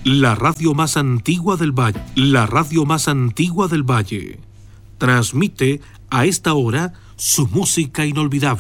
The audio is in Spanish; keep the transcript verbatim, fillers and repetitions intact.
la radio más antigua del Valle. La radio más antigua del Valle. Transmite a esta hora su música inolvidable.